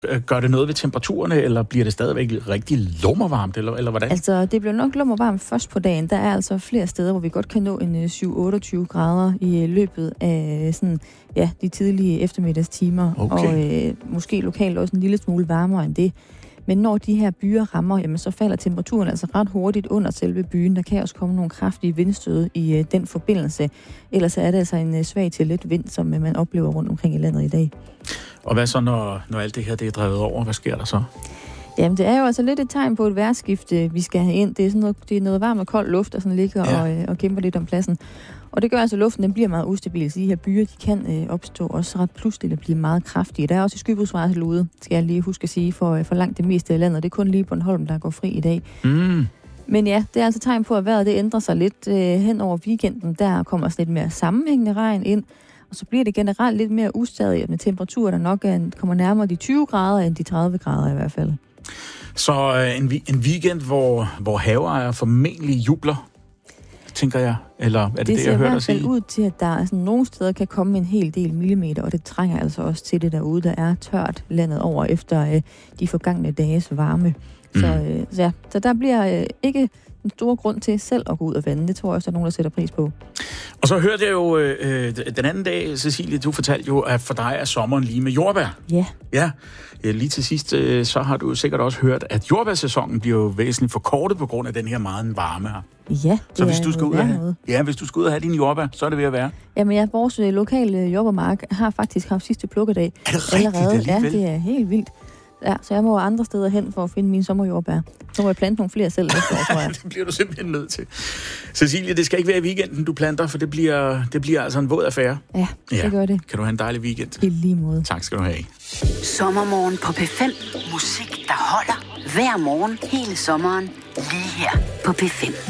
Gør det noget ved temperaturerne, eller bliver det stadigvæk rigtig lummervarmt, eller hvordan? Altså, det bliver nok lummervarmt først på dagen. Der er altså flere steder, hvor vi godt kan nå en 7-28 grader i løbet af de tidlige eftermiddagstimer. Okay. Og måske lokalt også en lille smule varmere end det. Men når de her byer rammer, jamen, så falder temperaturen altså ret hurtigt under selve byen. Der kan også komme nogle kraftige vindstød i den forbindelse. Ellers er det altså en svag til let vind, som man oplever rundt omkring i landet i dag. Og hvad så, når alt det her det er drevet over? Hvad sker der så? Jamen, det er jo altså lidt et tegn på et vejrskifte, vi skal have ind. Det er, sådan noget, det er noget varmt og koldt luft, der sådan ligger og kæmper lidt om pladsen. Og det gør altså, at luften den bliver meget ustabil. Så de her byer, de kan opstå også ret pludseligt og blive meget kraftige. Der er også skybrudsvarsel ude, skal jeg lige huske at sige, for langt det meste af landet. Det er kun lige Bornholm, der går fri i dag. Mm. Men ja, det er altså tegn på, at vejret det ændrer sig lidt hen over weekenden. Der kommer også lidt mere sammenhængende regn ind. Og så bliver det generelt lidt mere ustadigt med temperaturer, der nok kommer nærmere de 20 grader end de 30 grader i hvert fald. Så en weekend, hvor haveejere formentlig jubler, tænker jeg, eller er det jeg hørte dig sige? Det ser i hvert fald ud til, at der sådan nogle steder kan komme en hel del millimeter, og det trænger altså også til det derude, der er tørt landet over efter de forgangne dages varme. Så der bliver ikke en stor grund til selv at gå ud og vande. Det tror jeg også, der er nogen, der sætter pris på. Og så hørte jeg jo den anden dag, Cecilie, du fortalte jo, at for dig er sommeren lige med jordbær. Ja. Ja, lige til sidst, så har du sikkert også hørt, at jordbærsæsonen bliver jo væsentligt forkortet på grund af den her meget varme her. Ja, så hvis du skal ud og have dine jordbær, så er det ved at være. Jamen ja, vores lokale jordbærmark har faktisk haft sidste plukkedag. Er det rigtigt alligevel? Ja, det er helt vildt. Ja, så jeg må andre steder hen for at finde mine sommerjordbær. Så må jeg plante nogle flere selv næste år, tror jeg. Det bliver du simpelthen nødt til. Cecilie, det skal ikke være i weekenden, du planter, for det bliver altså en våd affære. Ja, det gør det. Kan du have en dejlig weekend? I lige måde. Tak skal du have. Sommermorgen på P5. Musik, der holder hver morgen hele sommeren. Lige her på P5.